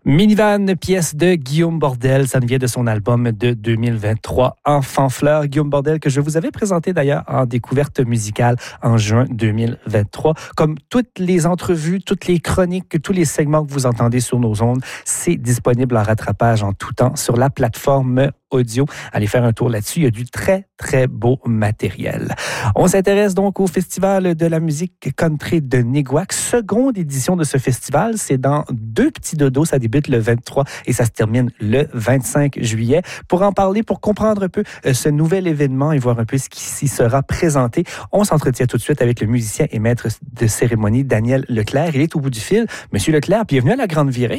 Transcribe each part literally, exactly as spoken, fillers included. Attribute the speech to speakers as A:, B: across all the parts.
A: Minivan, pièce de Guillaume Bordel, ça nous vient de son album de deux mille vingt-trois, Enfant Fleur. Guillaume Bordel, que je vous avais présenté d'ailleurs en découverte musicale en juin deux mille vingt-trois. Comme toutes les entrevues, toutes les chroniques, tous les segments que vous entendez sur nos ondes, c'est disponible en rattrapage en tout temps sur la plateforme audio. Allez faire un tour là-dessus. Il y a du très, très beau matériel. On s'intéresse donc au Festival de la musique country de Néguac. Seconde édition de ce festival. C'est dans deux petits dodos. Ça débute le vingt-trois et ça se termine le vingt-cinq juillet. Pour en parler, pour comprendre un peu ce nouvel événement et voir un peu ce qui s'y sera présenté, on s'entretient tout de suite avec le musicien et maître de cérémonie, Daniel Leclerc. Il est au bout du fil. Monsieur Leclerc, bienvenue à la Grande Virée.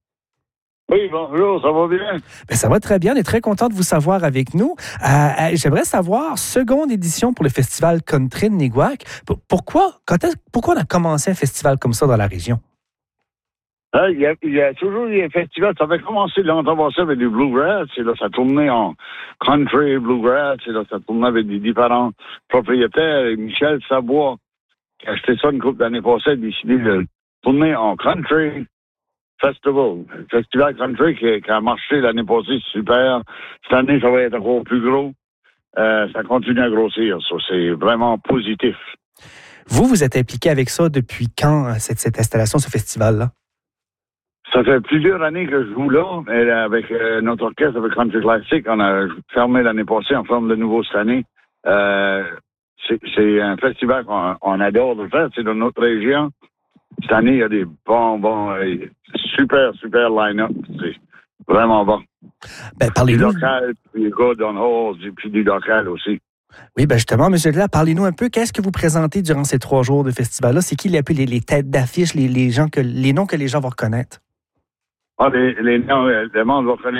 B: Oui, bonjour, ça va bien?
A: Bien, ça va très bien. On est très content de vous savoir avec nous. Euh, j'aimerais savoir, seconde édition pour le Festival Country de Néguac. Pourquoi, quand est, pourquoi on a commencé un festival comme ça dans la région?
B: Euh, il, y a, il y a toujours eu un festival. Ça avait commencé longtemps avant ça avec du bluegrass. Et là, ça tournait en country, bluegrass. Et là, ça tournait avec des différents propriétaires. Et Michel Savoie, qui a acheté ça une couple d'années passées, a décidé de tourner en country. Festival, Festival Country qui, qui a marché l'année passée, super. Cette année, ça va être encore plus gros. Euh, ça continue à grossir, ça. C'est vraiment positif.
A: Vous, vous êtes impliqué avec ça depuis quand, cette, cette installation, ce festival-là?
B: Ça fait plusieurs années que je joue là. Et avec euh, notre orchestre, avec Country Classic, on a fermé l'année passée, on ferme de nouveau cette année. Euh, c'est, c'est un festival qu'on on adore de faire. C'est dans notre région. Cette année, il y a des bons, bons, super, super line-up. C'est vraiment bon.
A: Ben, parlez-nous.
B: Du local, puis du Gordon Hall, puis du local aussi.
A: Oui, ben justement, M. Leclerc, parlez-nous un peu. Qu'est-ce que vous présentez durant ces trois jours de festival-là? C'est qui les, les, les têtes d'affiche, les, les, gens que, les noms que les gens vont reconnaître?
B: Ah, les, les noms, le monde va reconnaître.